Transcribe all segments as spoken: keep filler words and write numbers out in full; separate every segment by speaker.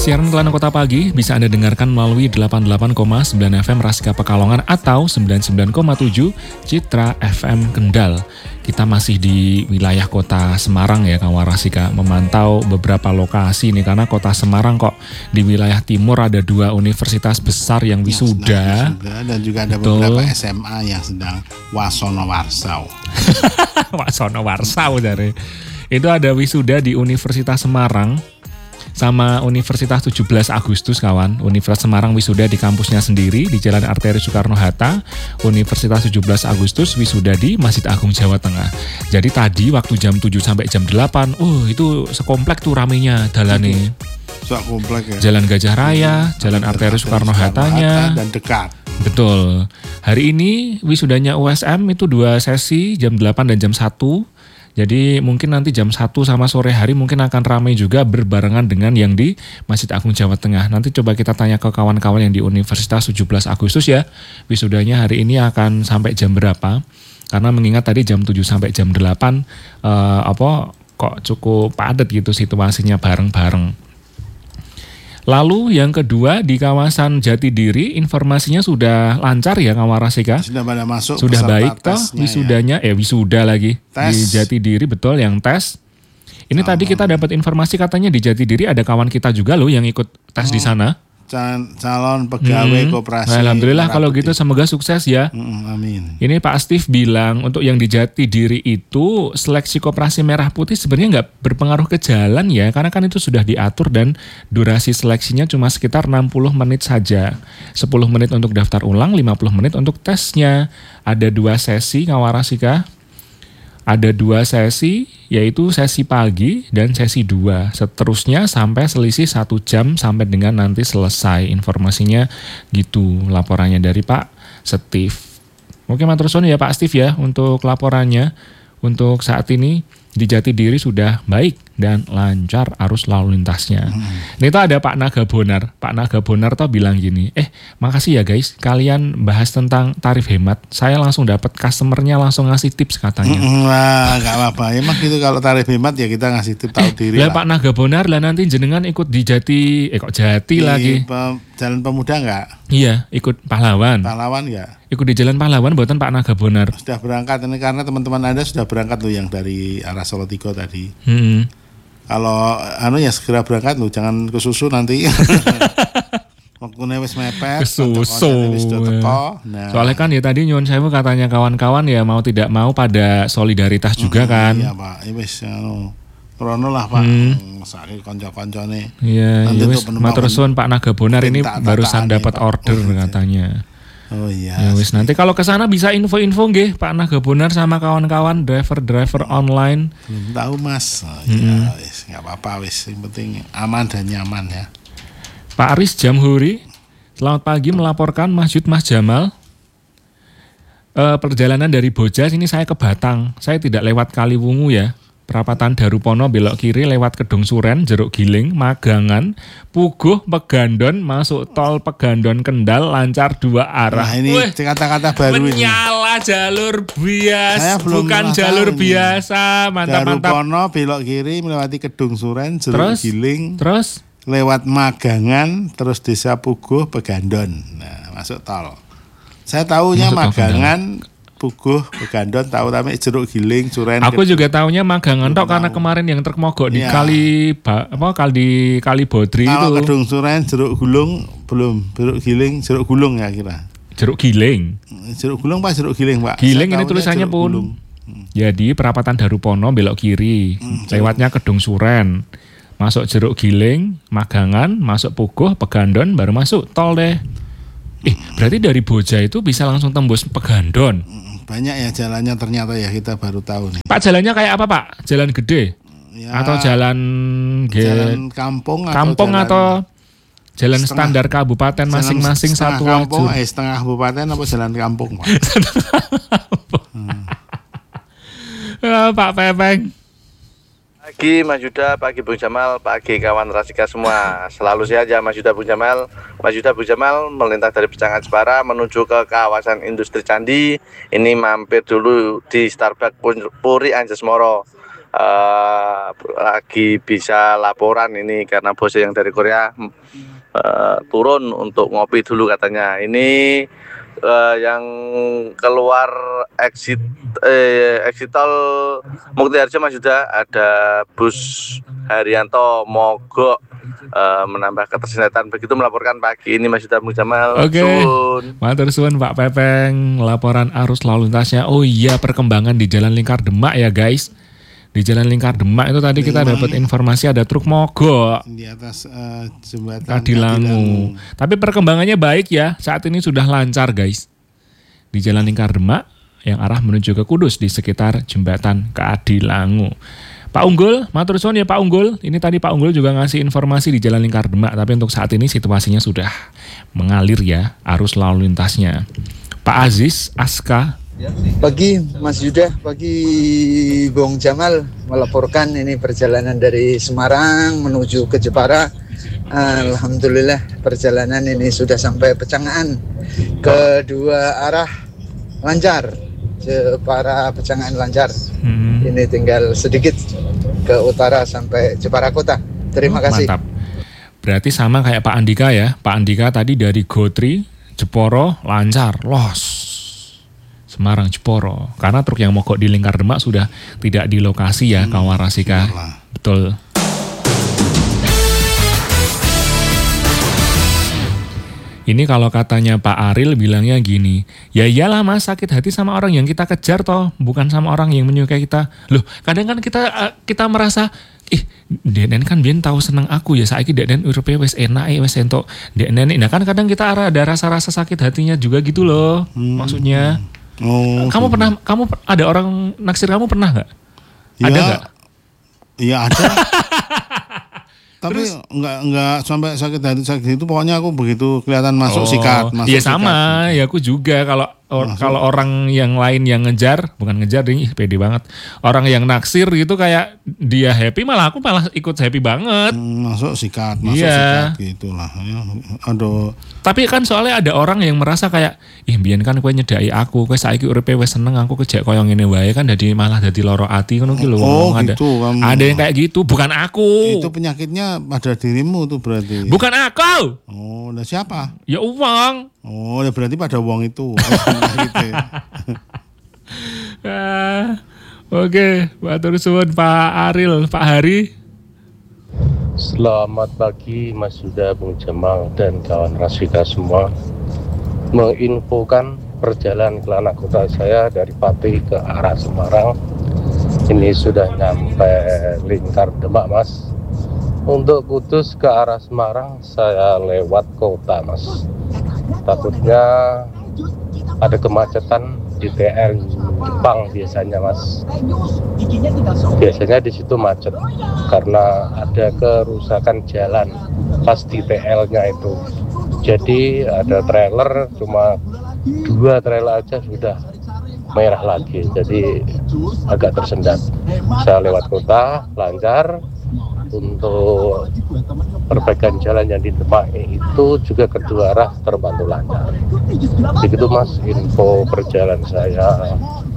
Speaker 1: Siaran Kelana Kota Pagi bisa Anda dengarkan melalui delapan puluh delapan koma sembilan F M Rasika Pekalongan atau sembilan puluh sembilan koma tujuh Citra F M Kendal. Kita masih di wilayah kota Semarang ya kawan Rasika, memantau beberapa lokasi nih karena kota Semarang kok di wilayah timur ada dua universitas besar yang wisuda,
Speaker 2: yang wisuda dan juga ada
Speaker 1: betul.
Speaker 2: Beberapa S M A yang sedang wasono warsau.
Speaker 1: Wasono warsau dari. Itu ada wisuda di Universitas Semarang sama Universitas tujuh belas Agustus kawan. Universitas Semarang wisuda di kampusnya sendiri di Jalan Arteri Soekarno-Hatta. Universitas tujuh belas Agustus wisuda di Masjid Agung Jawa Tengah. Jadi tadi waktu jam tujuh sampai jam delapan, oh itu sekomplek tuh ramenya dalane.
Speaker 2: Sok komplek ya.
Speaker 1: Jalan Gajah Raya, Jalan Arteri Soekarno-Hattanya.
Speaker 2: Dan dekat.
Speaker 1: Betul. Hari ini wisudanya U S M itu dua sesi jam delapan dan jam satu. Jadi mungkin nanti jam satu sama sore hari mungkin akan ramai juga berbarengan dengan yang di Masjid Agung Jawa Tengah. Nanti coba kita tanya ke kawan-kawan yang di Universitas tujuh belas Agustus ya. Wisudanya hari ini akan sampai jam berapa? Karena mengingat tadi jam tujuh sampai jam delapan eh, apa kok cukup padat gitu situasinya bareng-bareng. Lalu yang kedua di kawasan Jatidiri informasinya sudah lancar ya kawan Rasika.
Speaker 2: Sudah pada masuk.
Speaker 1: Sudah baik toh wisudanya, ya. eh wisuda lagi
Speaker 2: tes.
Speaker 1: Di Jatidiri betul yang tes. Ini oh. Tadi kita dapat informasi katanya di Jatidiri ada kawan kita juga loh yang ikut tes oh. di sana.
Speaker 2: Calon pegawai hmm. koperasi.
Speaker 1: Alhamdulillah kalau gitu semoga sukses ya.
Speaker 2: Hmm, amin.
Speaker 1: Ini Pak Steve bilang untuk yang di Jatidiri itu seleksi koperasi merah putih sebenarnya nggak berpengaruh ke jalan ya, karena kan itu sudah diatur dan durasi seleksinya cuma sekitar enam puluh menit saja. sepuluh menit untuk daftar ulang, lima puluh menit untuk tesnya. Ada dua sesi Kawarasika. Ada dua sesi, yaitu sesi pagi dan sesi dua. Seterusnya sampai selisih satu jam sampai dengan nanti selesai. Informasinya gitu laporannya dari Pak Steve. Oke matur suwun ya Pak Steve ya untuk laporannya. Untuk saat ini di Jatidiri sudah baik dan lancar arus lalu lintasnya. Hmm. Ini tuh ada Pak Naga Bonar. Pak Naga Bonar tuh bilang gini, eh makasih ya guys, kalian bahas tentang tarif hemat. Saya langsung dapat customernya langsung ngasih tips katanya.
Speaker 2: Hmm, wah gak apa-apa, emang gitu kalau tarif hemat ya kita ngasih tips tahu
Speaker 1: eh,
Speaker 2: diri
Speaker 1: lah.
Speaker 2: lah.
Speaker 1: Pak Naga Bonar lah nanti jenengan ikut di Jati, eh kok Jati di lagi.
Speaker 2: Pe- Jalan Pemuda enggak?
Speaker 1: Iya, ikut pahlawan.
Speaker 2: Pahlawan enggak?
Speaker 1: Ikut di Jalan Pahlawan buatan Pak Naga Bonar.
Speaker 2: Sudah berangkat ini karena teman-teman Anda sudah berangkat tuh yang dari arah Solo Tigo tadi.
Speaker 1: Hmm.
Speaker 2: Kalau anu ya segera berangkat lu, jangan kesusu nanti. Waktunya wis mepet.
Speaker 1: Kesusu.
Speaker 2: Nah.
Speaker 1: Soalnya kan ya tadi nyuwun sewu katanya kawan-kawan ya mau tidak mau pada solidaritas juga hmm, kan.
Speaker 2: Iya Pak, ya wis anu. Krono lah Pak. Hmm. Sakit kanca-kancane.
Speaker 1: Iya, ya wis matur suwun Pak Naga Bonar ini barusan dapat order oh, katanya.
Speaker 2: Oh iya.
Speaker 1: Ya wis nanti kalau ke sana bisa info-info nggih Pak Naga Bonar sama kawan-kawan driver-driver online.
Speaker 2: Belum tahu Mas. Oh,
Speaker 1: hmm.
Speaker 2: Ya wis enggak apa-apa wis, yang penting aman dan nyaman ya.
Speaker 1: Pak Aris Jamhuri, selamat pagi melaporkan Masjid Mas Jamal. E, perjalanan dari Bojas ini saya ke Batang. Saya tidak lewat Kaliwungu ya. Perapatan Darupono belok kiri lewat Kedung Suren, Jeruk Giling, Magangan, Puguh, Pegandon, masuk tol Pegandon Kendal, lancar dua arah.
Speaker 2: Nah ini Wih, kata-kata baru ini.
Speaker 1: Menyala jalur biasa, bukan jalur ini. biasa. Mantap-mantap.
Speaker 2: Darupono belok kiri melewati Kedung Suren, Jeruk
Speaker 1: terus,
Speaker 2: Giling.
Speaker 1: Terus?
Speaker 2: Lewat Magangan, terus Desa Puguh, Pegandon. Nah masuk tol. Saya tahunya masuk Magangan. Puguh, Pegandon tahu tapi Jeruk Giling, Suren.
Speaker 1: Aku juga taunya Magangan tok karena kemarin yang truk mogok di ya. kali apa kali di Kali Bodri itu.
Speaker 2: Kedung Suren, Jeruk Gulung belum, Jeruk Giling, Jeruk Gulung ya kira.
Speaker 1: Jeruk Giling.
Speaker 2: Jeruk Gulung Pak, Jeruk Giling Pak.
Speaker 1: Giling ini tulisannya pun. Hmm. Jadi perapatan Darupono belok kiri, hmm, lewatnya Kedung Suren. Masuk Jeruk Giling, Magangan, masuk Puguh, Pegandon baru masuk tol deh. Eh, berarti dari Boja itu bisa langsung tembus Pegandon.
Speaker 2: Banyak ya jalannya ternyata ya, kita baru tahu nih.
Speaker 1: Pak jalannya kayak apa Pak? Jalan gede? Ya, atau jalan
Speaker 2: jalan kampung atau
Speaker 1: kampung
Speaker 2: jalan,
Speaker 1: atau jalan
Speaker 2: setengah,
Speaker 1: standar kabupaten masing-masing satu
Speaker 2: kampung,
Speaker 1: lajur?
Speaker 2: Eh, setengah kabupaten apa jalan kampung Pak? hmm.
Speaker 1: ah, Pak Pepeng.
Speaker 3: Pagi Mas Yuda, pagi Bung Jamal, pagi kawan Rasika semua. Selalu sehat ya Mas Yuda Bung Jamal. Mas Yuda Bung Jamal melintas dari Pecangan Jepara menuju ke kawasan industri Candi. Ini mampir dulu di Starbucks Puri Anjas Moro. uh, lagi bisa laporan ini karena bosnya yang dari Korea uh, turun untuk ngopi dulu katanya. Ini uh, yang keluar exit eh, exit tol Muktiharjo Mas Yuda, ada bus Haryanto mogok uh, menambah ketersendataan, begitu melaporkan pagi ini Mas Yuda Mujamal.
Speaker 1: Oke, matur suwun Pak Pepeng, laporan arus lalu lintasnya. Oh iya, perkembangan di Jalan Lingkar Demak ya guys. Di Jalan Lingkar Demak itu tadi kita dapat informasi ada truk mogok
Speaker 2: di atas uh, jembatan
Speaker 1: Kadilangu. Tapi perkembangannya baik ya, saat ini sudah lancar guys. Di Jalan Lingkar Demak yang arah menuju ke Kudus di sekitar jembatan Kadilangu. Pak Unggul, matur suwun ya Pak Unggul. Ini tadi Pak Unggul juga ngasih informasi di Jalan Lingkar Demak, tapi untuk saat ini situasinya sudah mengalir ya arus lalu lintasnya. Pak Aziz, Aska.
Speaker 4: Pagi Mas Yuda, pagi Bung Jamal, melaporkan ini perjalanan dari Semarang menuju ke Jepara. Alhamdulillah perjalanan ini sudah sampai Pecangan, kedua arah lancar, Jepara Pecangan lancar. Hmm. Ini tinggal sedikit ke utara sampai Jepara Kota. Terima kasih.
Speaker 1: Mantap. Berarti sama kayak Pak Andika ya. Pak Andika tadi dari Gotri, Jeporo lancar, los. Semarang Jeporo. Karena truk yang mogok di Lingkar Demak sudah tidak di lokasi ya, hmm, kawan Rasika. Betul. Ini kalau katanya Pak Aril bilangnya gini, ya iyalah mas, sakit hati sama orang yang kita kejar toh, bukan sama orang yang menyukai kita. Loh, kadang kan kita kita merasa, ih, Denen kan biyen tahu seneng aku ya, saiki Denen uripe wis enak wis entuk Denen. Nah kan kadang kita ada rasa-rasa sakit hatinya juga gitu loh. Hmm. Maksudnya. Oh, kamu gitu. pernah, kamu ada orang naksir kamu pernah nggak?
Speaker 2: Ya,
Speaker 1: ada nggak?
Speaker 2: Iya ada. Tapi terus, enggak enggak sampai sakit hati sakit itu, pokoknya aku begitu kelihatan masuk oh, sikat.
Speaker 1: Iya sama, sikat. Ya aku juga kalau or, kalau orang yang lain yang ngejar, bukan ngejar ding, pede banget. Orang yang naksir gitu kayak dia happy, malah aku malah ikut happy banget.
Speaker 2: Masuk sikat, masuk yeah. sikat gitulah. Ya, aduh.
Speaker 1: Tapi kan soalnya ada orang yang merasa kayak, ih biyen kan kowe nyedaki aku, kowe saiki uripe wis seneng, aku kejak koyo ngene wae kan dadi malah dadi loro ati ngono ki lho.
Speaker 2: Oh, gitu,
Speaker 1: ada. Ada yang kayak gitu, bukan aku.
Speaker 2: Itu penyakitnya pada dirimu tuh berarti.
Speaker 1: Bukan aku.
Speaker 2: Oh, lah siapa?
Speaker 1: Ya uang.
Speaker 2: Oh, ya berarti pada uang itu. gitu ya.
Speaker 1: ah, Oke, matur suwun Pak Aril, Pak Hari.
Speaker 5: Selamat pagi Mas Yuda, Bung Jamal dan kawan Rasika semua. Menginfokan perjalanan ke anak kota saya dari Pati ke arah Semarang. Ini sudah nyampe Lingkar Demak Mas. Untuk Kudus ke arah Semarang saya lewat kota Mas. Takutnya ada kemacetan di T L Jepang biasanya Mas. Biasanya di situ macet karena ada kerusakan jalan pas di T L-nya itu. Jadi ada trailer, cuma dua trailer aja sudah merah lagi. Jadi agak tersendat. Saya lewat kota lancar. Untuk perbaikan jalan yang di Demak itu juga kedua arah terbantu lancar. Begitu Mas info perjalanan saya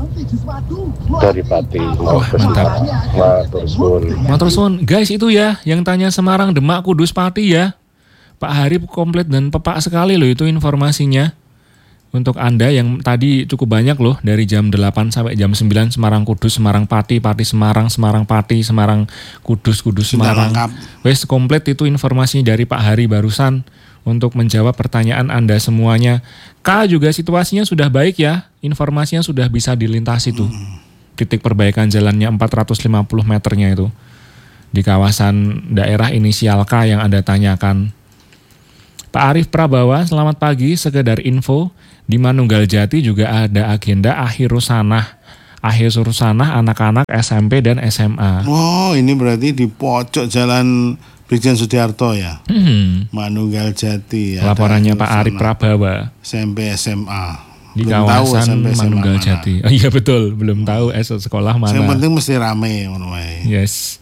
Speaker 5: dari Pati mau ke Semarang. Matur suwun.
Speaker 1: Matur suwun. Guys, itu ya yang tanya Semarang, Demak, Kudus, Pati ya. Pak Hari komplit dan pepak sekali loh itu informasinya. Untuk Anda yang tadi cukup banyak loh, dari jam delapan sampai jam sembilan Semarang Kudus, Semarang Pati, Pati Semarang, Semarang Pati, Semarang Kudus, Kudus Semarang. Wes komplit itu informasinya dari Pak Hari barusan untuk menjawab pertanyaan Anda semuanya. K juga situasinya sudah baik ya, informasinya sudah bisa dilintasi tuh. Titik perbaikan jalannya empat ratus lima puluh meternya itu. Di kawasan daerah inisial K yang Anda tanyakan. Pak Arif Prabawa, selamat pagi, sekedar info, di Manunggal Jati juga ada agenda akhir rusanah. Akhir rusanah anak-anak S M P dan S M A.
Speaker 2: Oh, ini berarti di pojok jalan Brigjen Sudiarto ya? Hmm. Manunggal Jati.
Speaker 1: Laporannya Pak Arif Prabawa.
Speaker 2: S M P S M A.
Speaker 1: Di belum kawasan tahu S M P, Manunggal Jati. Oh, iya betul, belum tahu es sekolah mana.
Speaker 2: Yang penting mesti rame.
Speaker 1: Yes.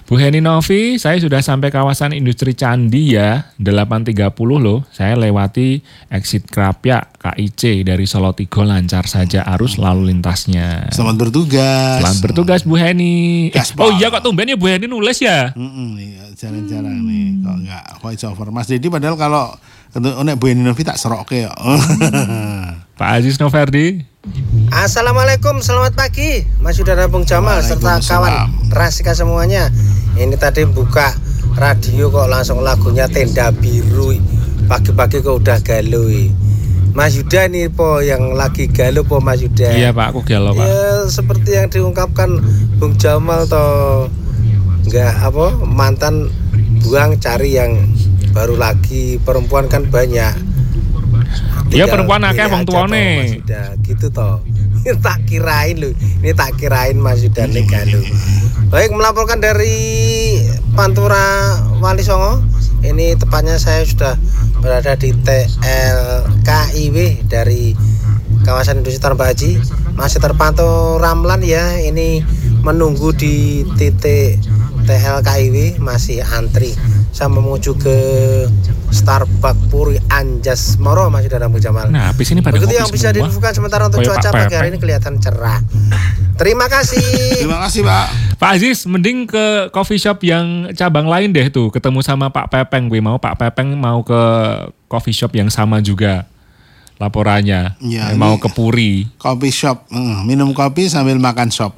Speaker 1: Bu Heni Novi, saya sudah sampai kawasan industri Candi ya, delapan tiga puluh loh. Saya lewati exit Krapyak K I C dari Solo Tigo, lancar saja arus lalu lintasnya.
Speaker 2: Selamat bertugas.
Speaker 1: Selamat bertugas Bu Heni. Eh,
Speaker 2: Gaspol.
Speaker 1: oh iya kok tumben ya Bu Heni nulis ya?
Speaker 2: Mm-mm, nih, jarang-jarang nih, kok enggak voice over. Mas Dedi padahal kalau nek Bu Heni Novi tak seroke ya.
Speaker 1: Pak Aziz Noverdi.
Speaker 6: Assalamualaikum, selamat pagi Mas Yuda dan Bung Jamal serta kawan Rasika semuanya. Ini tadi buka radio kok langsung lagunya Tenda Biru. Pagi-pagi kok udah galau. Mas Yuda nih po yang lagi galau po Mas Yuda.
Speaker 1: Iya Pak, aku galau Pak.
Speaker 6: Ya seperti yang diungkapkan Bung Jamal toh, enggak apa mantan buang cari yang baru lagi, perempuan kan banyak.
Speaker 1: Iya perempuan akeh wong tuane.
Speaker 6: Sudah gitu toh. Tak kirain lu. Ini tak kirain Mas Yuda nih galau. Baik, melaporkan dari Pantura Wali Songo. Ini tepatnya saya sudah berada di T L K I W dari kawasan industri Tarumpa Haji. Masih terpantau ramlan ya. Ini menunggu di titik T L K I W, masih antri. Saya menuju ke Starbucks Puri Anjas Moro, masih dalam Bung Jamal.
Speaker 1: Nah, habis ini pada
Speaker 6: begitu
Speaker 1: ngopi
Speaker 6: yang bisa
Speaker 1: semua.
Speaker 6: diinfokan sementara untuk
Speaker 1: Koyo
Speaker 6: cuaca
Speaker 1: Pak
Speaker 6: pagi hari
Speaker 1: Pepeng.
Speaker 6: ini kelihatan cerah. Terima kasih.
Speaker 2: Terima kasih Pak.
Speaker 1: Pak Aziz, mending ke coffee shop yang cabang lain deh tuh, ketemu sama Pak Pepeng. Gue mau Pak Pepeng mau ke coffee shop yang sama juga laporannya.
Speaker 2: Ya,
Speaker 1: mau
Speaker 2: ini-
Speaker 1: ke Puri.
Speaker 2: Kopi shop, mm, minum kopi sambil makan sop.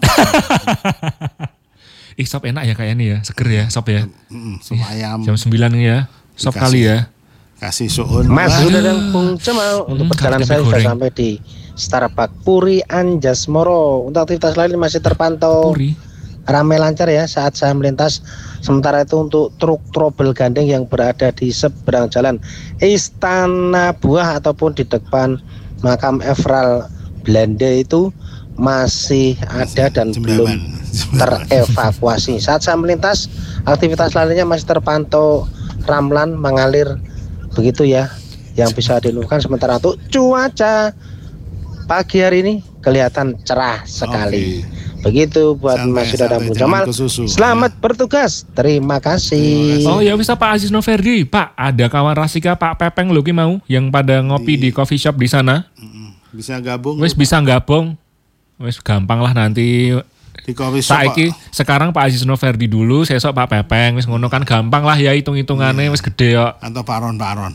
Speaker 1: Ih, sop enak ya kayaknya nih ya, seger ya sop ya.
Speaker 2: Mm, sop ayam,
Speaker 1: Jam sembilan ya, sop
Speaker 2: Dikasih.
Speaker 1: kali ya.
Speaker 2: kasih suun.
Speaker 6: Mas
Speaker 2: Wah,
Speaker 6: Yuda dan Bung Jamal, untuk
Speaker 1: Hmm,
Speaker 6: perjalanan
Speaker 1: tempe
Speaker 6: saya sudah
Speaker 1: goreng.
Speaker 6: sampai di Starbucks Puri Anjas Moro. Untuk aktivitas lain masih terpantau
Speaker 1: Puri.
Speaker 6: ramai lancar ya saat saya melintas. Sementara itu untuk truk trouble gandeng yang berada di seberang jalan Istana Buah ataupun di depan makam Evral Belanda itu masih ada dan belum
Speaker 2: Jembalan.
Speaker 6: terevakuasi. Saat saya melintas, aktivitas lainnya masih terpantau ramlan mengalir begitu ya, yang bisa dilakukan. Sementara untuk cuaca pagi hari ini kelihatan cerah sekali. Begitu buat
Speaker 2: Santai,
Speaker 6: Mas Yuda dan
Speaker 2: santai,
Speaker 6: Bung
Speaker 2: jangan
Speaker 6: Jamal.
Speaker 2: kesusu.
Speaker 6: Selamat bertugas. Terima kasih.
Speaker 1: Oh ya bisa Pak Aziz Noverdi. Pak, ada kawan Rasika Pak Pepeng lho ki mau yang pada ngopi di coffee shop di sana.
Speaker 2: Mm, bisa gabung
Speaker 1: Wes bisa gabung. Wes gampang lah nanti.
Speaker 2: di kopi shop.
Speaker 1: Saiki sekarang Pak Aziz Noverdi dulu, sesok Pak Pepeng, wis ngono kan gampang lah ya hitung-hitungannya wis gede kok.
Speaker 2: Atau paron-paron.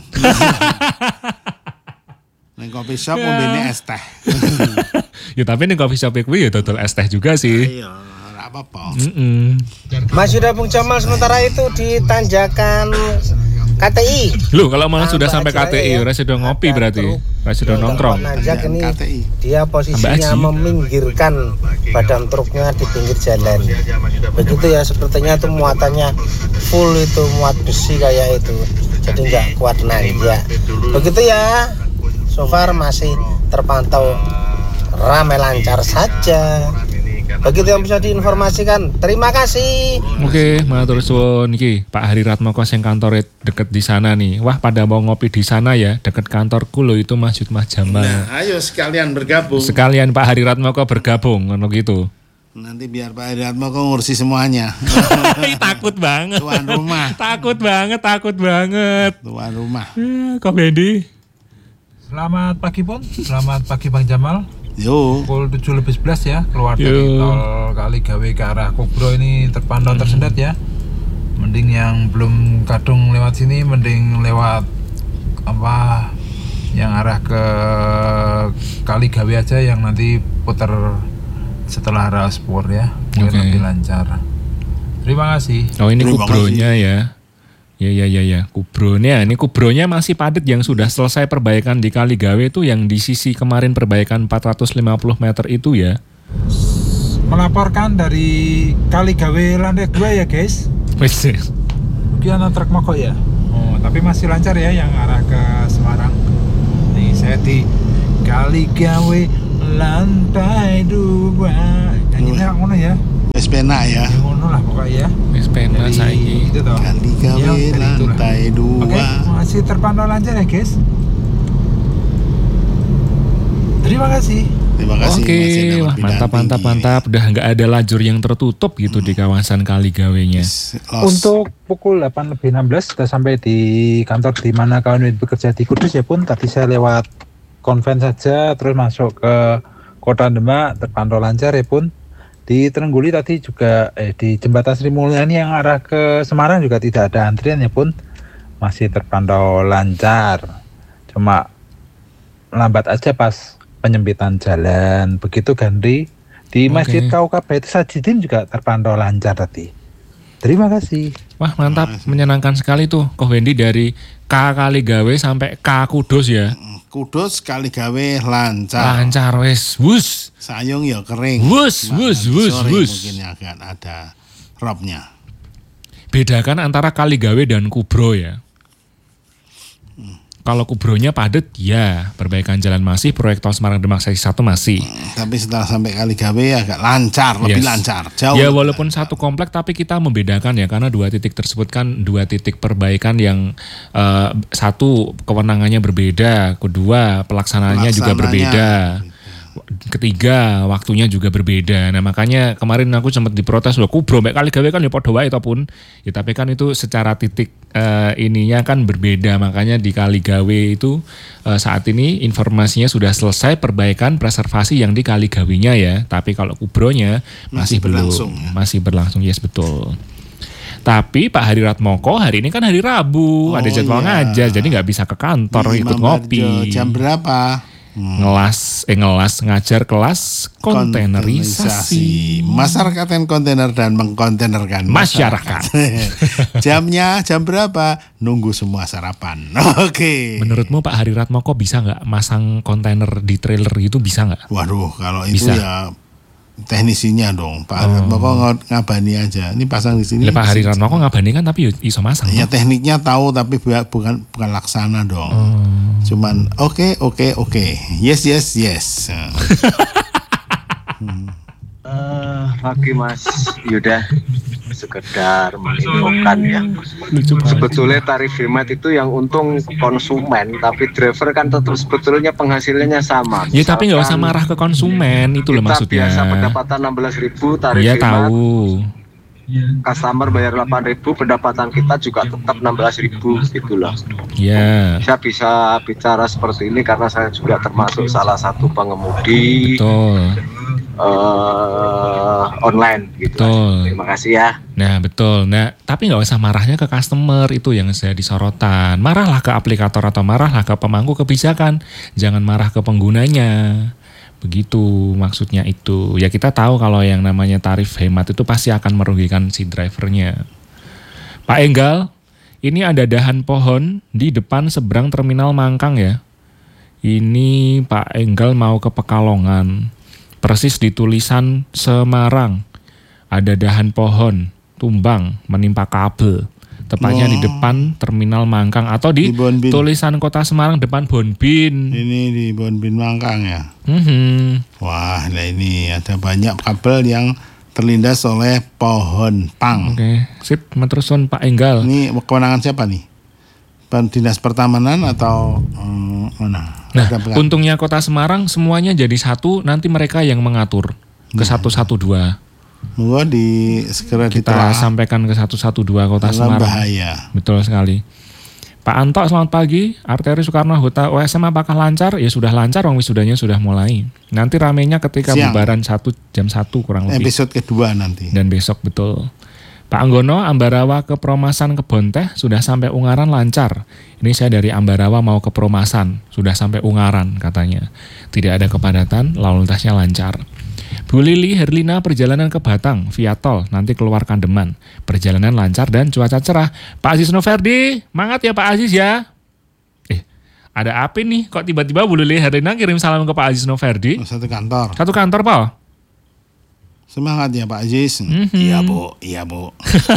Speaker 2: Neng kopi shop ngombene es teh.
Speaker 1: Ya tapi nih coffee shop kuwi ya dodol es teh juga sih.
Speaker 2: Iya, ora apa-apa.
Speaker 1: Mm-mm.
Speaker 6: Mas Yuda Bung Jamal, sementara itu di tanjakan K T I.
Speaker 1: Loh kalau malah
Speaker 6: Tambah
Speaker 1: sudah sampai K
Speaker 6: aja
Speaker 1: T I,
Speaker 6: ya.
Speaker 1: ora sudah ngopi
Speaker 6: Ada
Speaker 1: berarti.
Speaker 6: truk
Speaker 1: Ora sudah
Speaker 6: yang
Speaker 1: nongkrong.
Speaker 6: menanjak ini,
Speaker 2: K T I.
Speaker 6: dia posisinya
Speaker 1: Tambah aji.
Speaker 6: meminggirkan badan truknya di pinggir jalan. Begitu ya, sepertinya itu muatannya full, itu muat besi kayak itu, jadi nggak kuat nanjak. Begitu ya, so far masih terpantau ramai lancar saja. Begitu yang bisa diinformasikan. Terima kasih.
Speaker 1: Oke, matur suwun iki Pak Hari Ratmoko sing kantore deket di sana nih. Wah, pada mau ngopi di sana ya, deket kantorku loh itu Masjid Mas Jamal.
Speaker 2: Nah, ayo sekalian bergabung.
Speaker 1: Sekalian Pak Hari Ratmoko bergabung ngono gitu.
Speaker 2: Nanti biar Pak Heriatmo kok ngurusi semuanya.
Speaker 1: Takut banget.
Speaker 2: Tuan rumah.
Speaker 1: Takut banget, takut banget.
Speaker 2: Tuan rumah.
Speaker 1: Eh, Kok Bendi?
Speaker 7: Selamat pagi Pon, selamat pagi Bang Jamal.
Speaker 2: Yo.
Speaker 7: Pukul tujuh lebih sebelas ya, keluar dari
Speaker 1: Yo.
Speaker 7: tol Kali Gawe ke arah Kobro ini terpantau tersendat ya. Mending yang belum kadung lewat sini, mending lewat apa yang arah ke Kali Gawe aja, yang nanti putar setelah rel spur ya, mungkin
Speaker 1: Oke.
Speaker 7: lebih lancar. Terima kasih.
Speaker 1: Oh ini
Speaker 2: Terima
Speaker 1: kubronya ya. Ya ya ya ya, kubronya. Ini kubronya masih padat yang sudah selesai perbaikan di Kali Gawe itu, yang di sisi kemarin perbaikan empat ratus lima puluh meter itu ya.
Speaker 7: Melaporkan dari Kali Gawe lantai dua ya guys.
Speaker 1: Wes.
Speaker 7: Mungkin ada truk mogok ya. Oh, tapi masih lancar ya yang arah ke Semarang. Nih saya di Kali Gawe lantai dua. Nyanyinya ngono ya.
Speaker 2: Wis penak ya.
Speaker 7: Ya ngono lah pokoknya ya.
Speaker 1: Wes pena
Speaker 7: Dari
Speaker 1: saiki.
Speaker 7: itu toh.
Speaker 2: Kali
Speaker 7: Ya,
Speaker 2: gawe
Speaker 7: dari itulah.
Speaker 2: lantai
Speaker 7: Oke,
Speaker 2: dua.
Speaker 7: masih terpantau lancar ya guys. Terima kasih.
Speaker 2: Terima kasih.
Speaker 1: Oke,
Speaker 2: masih dapat
Speaker 1: wah
Speaker 2: pindahan
Speaker 1: mantap mantap
Speaker 2: tinggi.
Speaker 1: mantap. Udah nggak ada lajur yang tertutup gitu di kawasan Kaligawenya.
Speaker 2: Los.
Speaker 7: Untuk pukul delapan lebih enam belas sudah sampai di kantor di mana kawan bekerja di Kudus ya Pun. Tadi saya lewat konven saja terus masuk ke Kota Demak terpantau lancar ya Pun. Di Trengguli tadi juga eh di Jembatan Sri Mulyani yang arah ke Semarang juga tidak ada antrian ya Pun. Masih terpantau lancar. Cuma lambat aja pas penyempitan jalan. Begitu Gandri di Masjid
Speaker 1: Oke.
Speaker 7: K U K Baitul Sajidin juga terpantau lancar tadi. Terima kasih.
Speaker 1: Wah mantap, menyenangkan sekali tuh Koh Wendy dari K Kaligawe sampai K Kudus ya.
Speaker 2: Kudus Kaligawe lancar.
Speaker 1: Lancar wes, wus.
Speaker 2: Sayung ya kering.
Speaker 1: Wus,
Speaker 2: Cuma
Speaker 1: wus,
Speaker 2: nanti
Speaker 1: wus,
Speaker 2: sore
Speaker 1: wus.
Speaker 2: Mungkin akan ada robnya.
Speaker 1: Bedakan antara Kaligawe dan Kubro ya. Kalau Kubronya padat, ya perbaikan jalan masih, proyek tol Semarang Demak seksi satu masih.
Speaker 2: Tapi setelah sampai Kaligawe agak lancar, lebih
Speaker 1: Yes.
Speaker 2: lancar. Jauh.
Speaker 1: Ya
Speaker 2: lebih
Speaker 1: walaupun
Speaker 2: lancar.
Speaker 1: satu komplek tapi kita membedakan ya karena dua titik tersebut kan dua titik perbaikan yang eh, satu kewenangannya berbeda, kedua pelaksanaannya juga
Speaker 2: Pelaksananya
Speaker 1: berbeda. Ketiga waktunya juga berbeda. Nah makanya kemarin aku sempat diprotes loh, Kubro mek Kaligawe kan ya padha wae to Pun. Ya tapi kan itu secara titik eh, ininya kan berbeda. Makanya di Kaligawe itu eh, saat ini informasinya sudah selesai perbaikan preservasi yang di Kaligawenya ya. Tapi kalau Kubronya
Speaker 2: Masih
Speaker 1: masih,
Speaker 2: berlangsung,
Speaker 1: belum,
Speaker 2: ya.
Speaker 1: masih berlangsung. Yes betul. Tapi Pak Hari Ratmoko hari ini kan hari Rabu,
Speaker 2: Oh,
Speaker 1: ada jadwal
Speaker 2: iya.
Speaker 1: ngajar, jadi nggak bisa ke kantor
Speaker 2: Di
Speaker 1: ikut
Speaker 2: Imam
Speaker 1: ngopi.
Speaker 2: Barjo, jam berapa? Hmm.
Speaker 1: Ngelas, eh ngelas ngajar kelas kontainerisasi.
Speaker 2: Masyarakat yang kontainer dan mengkontainerkan
Speaker 1: Masyarakat.
Speaker 2: Jamnya jam berapa? Nunggu semua sarapan. Oke.
Speaker 1: Menurutmu Pak Hari Ratmoko bisa nggak masang kontainer di trailer gitu, bisa nggak?
Speaker 2: Waduh, kalau itu
Speaker 1: Bisa.
Speaker 2: ya teknisinya dong. Pak Hari Ratmoko ng- ngabani aja. Ini pasang di sini.
Speaker 1: Lah Pak Hari Ratmoko ngabani kan tapi iso masang.
Speaker 2: Ya
Speaker 1: toh?
Speaker 2: tekniknya tahu tapi bu- bukan bukan laksana dong.
Speaker 1: Oh.
Speaker 2: Cuman oke oke oke. Yes yes yes.
Speaker 8: Eh, pagi Mas Yuda, sekedar menginfokan ya.
Speaker 1: Lucu banget.
Speaker 8: Sebetulnya tarif hemat itu yang untung konsumen, tapi driver kan tetap sebetulnya penghasilannya sama.
Speaker 1: Ya tapi nggak usah
Speaker 8: Misalkan
Speaker 1: marah ke konsumen itu loh
Speaker 8: kita
Speaker 1: maksudnya.
Speaker 8: biasa pendapatan enam belas ribu, tarif
Speaker 1: Iya
Speaker 8: hemat
Speaker 1: tahu.
Speaker 8: customer bayar delapan ribu, pendapatan kita juga tetap enam belas ribu gitu loh.
Speaker 1: Iya.
Speaker 8: Saya bisa bicara seperti ini karena saya juga termasuk salah satu pengemudi
Speaker 1: Betul.
Speaker 8: eh, online gitu.
Speaker 1: Betul.
Speaker 8: Terima kasih ya.
Speaker 1: Nah betul. Nah tapi nggak usah marahnya ke customer, itu yang saya disorotan. Marahlah ke aplikator atau marahlah ke pemangku kebijakan. Jangan marah ke penggunanya. Begitu maksudnya itu. Ya kita tahu kalau yang namanya tarif hemat itu pasti akan merugikan si drivernya. Pak Enggal, ini ada dahan pohon di depan seberang terminal Mangkang ya. Ini Pak Enggal mau ke Pekalongan. Persis di tulisan Semarang. Ada dahan pohon tumbang menimpa kabel. Tepatnya
Speaker 2: Oh.
Speaker 1: di depan terminal Mangkang atau di,
Speaker 2: Di Bonbin.
Speaker 1: tulisan Kota Semarang depan Bonbin.
Speaker 2: Ini di Bonbin Mangkang ya.
Speaker 1: Mhm.
Speaker 2: Wah, nah ini ada banyak kabel yang terlindas oleh pohon pang.
Speaker 1: Oke, sip, matursun Pak Enggal.
Speaker 2: Ini kewenangan siapa nih? Pen- Dinas Pertamanan atau hmm, mana?
Speaker 1: Nah,
Speaker 2: Ada bukan?
Speaker 1: untungnya Kota Semarang semuanya jadi satu, nanti mereka yang mengatur ke satu satu dua.
Speaker 2: Moga di segera
Speaker 1: Kita
Speaker 2: ditelaah
Speaker 1: sampaikan ke satu satu dua Kota
Speaker 2: dalam
Speaker 1: Semarang.
Speaker 2: bahaya.
Speaker 1: Betul sekali. Pak Anto, selamat pagi. Arteri Soekarno-Hatta U S M apakah lancar? Ya sudah lancar, wong wisudanya sudah mulai. Nanti ramenya ketika
Speaker 2: Siang.
Speaker 1: bubaran satu jam satu kurang lebih.
Speaker 2: Episode kedua nanti.
Speaker 1: Dan besok betul. Pak Anggono, Ambarawa ke Promasan Kebon Teh sudah sampai Ungaran lancar. Ini saya dari Ambarawa mau ke Promasan, sudah sampai Ungaran katanya. Tidak ada kepadatan, lalu lintasnya lancar. Bu Lili Herlina perjalanan ke Batang via tol, nanti keluar Kandeman. Perjalanan lancar dan cuaca cerah. Pak Aziz Noverdi, mangat ya Pak Aziz ya. Eh, ada apa nih? Kok tiba-tiba Bu Lili Herlina kirim salam ke Pak Aziz Noverdi?
Speaker 2: Satu kantor.
Speaker 1: Satu kantor, Pak?
Speaker 2: Semangat ya Pak Aziz.
Speaker 1: Mhm.
Speaker 2: Iya Bu, iya Bu.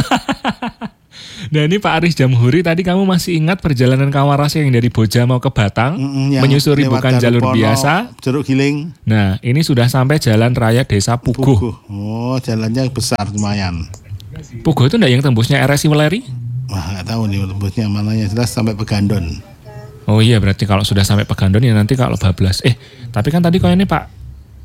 Speaker 1: Nah ini Pak Aris Jamhuri, tadi kamu masih ingat perjalanan Kawarasa yang dari Boja mau ke Batang,
Speaker 2: Mm-mm, yang
Speaker 1: menyusuri
Speaker 2: lewat
Speaker 1: bukan jalur
Speaker 2: Darupono,
Speaker 1: biasa.
Speaker 2: Jeruk Giling.
Speaker 1: Nah ini sudah sampai Jalan Raya Desa Puguh.
Speaker 2: Puguh. Oh, jalannya besar lumayan.
Speaker 1: Puguh itu enggak yang tembusnya R S I Weleri?
Speaker 2: Wah, nggak tahu nih tembusnya mana, yang jelas sampai Pegandon.
Speaker 1: Oh iya, berarti kalau sudah sampai Pegandon ya nanti kalau bablas. Eh tapi kan tadi kok ini Pak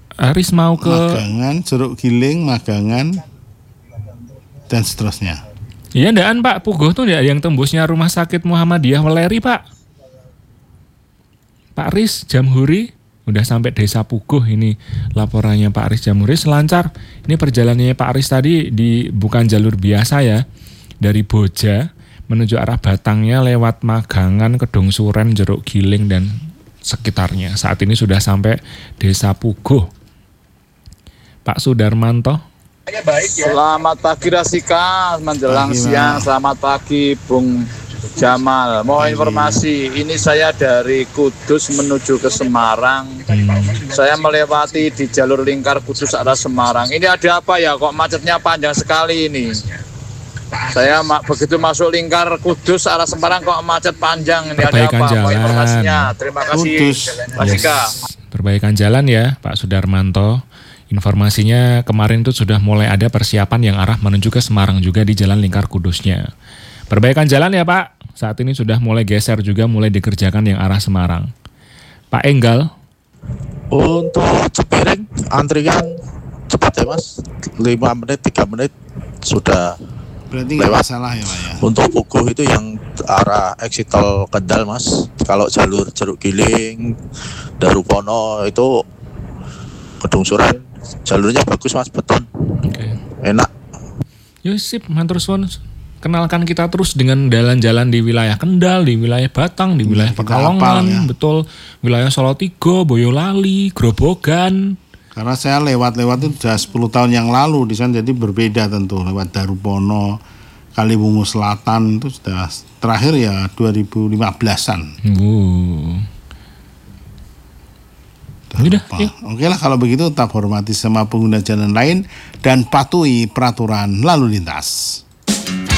Speaker 1: Aris mau ke
Speaker 2: Magangan, Jeruk Giling, Magangan, dan seterusnya.
Speaker 1: Iya ndaan Pak, Puguh tuh ndak yang tembusnya Rumah Sakit Muhammadiyah Weleri Pak. Pak Riz Jamhuri udah sampai Desa Puguh ini laporannya Pak Riz Jamhuri selancar. Ini perjalanannya Pak Riz tadi di bukan jalur biasa ya, dari Boja menuju arah Batangnya lewat Magangan, Kedung Suren, Jeruk Giling dan sekitarnya. Saat ini sudah sampai Desa Puguh. Pak Sudarmanto.
Speaker 9: Selamat pagi Rasika, menjelang
Speaker 2: pagi,
Speaker 9: siang.
Speaker 2: Mas.
Speaker 9: Selamat pagi Bung Jamal. Mau
Speaker 2: Pagi.
Speaker 9: informasi, ini saya dari Kudus menuju ke Semarang.
Speaker 1: Hmm.
Speaker 9: Saya melewati di jalur lingkar Kudus arah Semarang. Ini ada apa ya? Kok macetnya panjang sekali ini? Saya ma- begitu masuk lingkar Kudus arah Semarang kok macet panjang. Ini ada
Speaker 1: Perbaikan
Speaker 9: apa? Mau
Speaker 1: jalan.
Speaker 9: informasinya? Terima kasih.
Speaker 2: Kudus.
Speaker 9: Rasika.
Speaker 1: Perbaikan jalan ya Pak Sudarmanto. Informasinya kemarin itu sudah mulai ada persiapan yang arah menuju ke Semarang juga di Jalan Lingkar Kudusnya. Perbaikan jalan ya Pak. Saat ini sudah mulai geser juga, mulai dikerjakan yang arah Semarang. Pak Enggal.
Speaker 10: Untuk Cipiring antrian cepat ya Mas, lima menit, tiga menit sudah
Speaker 2: Berarti nggak
Speaker 10: lewat.
Speaker 2: masalah ya Pak ya.
Speaker 10: Untuk Puguh itu yang arah exit tol Kendal Mas. Kalau jalur Jeruk Giling, Darupono itu Kedung Suren, jalurnya bagus Mas, beton,
Speaker 1: Oke.
Speaker 10: enak.
Speaker 1: Yusip, matur suwun. Kenalkan kita terus dengan jalan-jalan di wilayah Kendal, di wilayah Batang, di wilayah
Speaker 2: Kita
Speaker 1: Pekalongan,
Speaker 2: hafal ya.
Speaker 1: betul, wilayah Solotigo, Boyolali, Grobogan.
Speaker 2: Karena saya lewat-lewat itu sudah sepuluh tahun yang lalu di sana, jadi berbeda tentu. Lewat Darupono, Kaliwungu Selatan itu sudah terakhir ya dua ribu lima belasan.
Speaker 1: Uh. Udah,
Speaker 2: Lupa.
Speaker 1: yuk.
Speaker 2: Oke lah kalau begitu tetap hormati sama pengguna jalan lain dan patuhi peraturan lalu lintas.